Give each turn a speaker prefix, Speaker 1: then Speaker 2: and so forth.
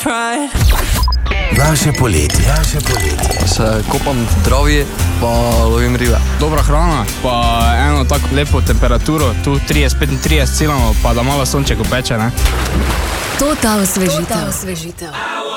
Speaker 1: Naše poletje.
Speaker 2: Se kopam v Dravi, pa lovim ribe.
Speaker 3: Dobra hrana, pa eno tako lepo temperaturo, tu 30-35 cilamo, pa da malo sonček opeče, ne?
Speaker 4: To ta osvežitev.